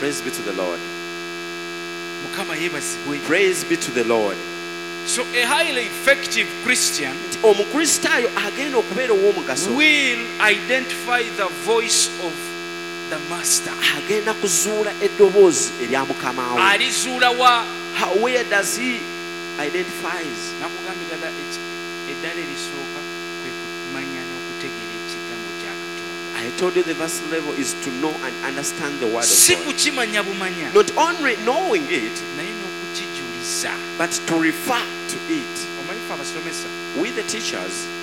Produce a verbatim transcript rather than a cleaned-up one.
Praise be to the Lord. Mukama yebazibwe. Praise be to the Lord. So a highly effective Christian Omukristaayo agenda okubeera ow'omugaso will identify the voice of the master. agenda kuzuula eddoboozi erya mukama we. Alizuula wa? How- where does he identifies? Nakugambye ddala eddala erisooka kwe kumanya n'okutegeera ekigambo kya Katonda. I told you the verse level is to know and understand the word Si of God. kukimanya bumanya, Not only knowing it, naye n'okukijuliza. but to refer to it. Omanyi ffe abasomesa We the teachers,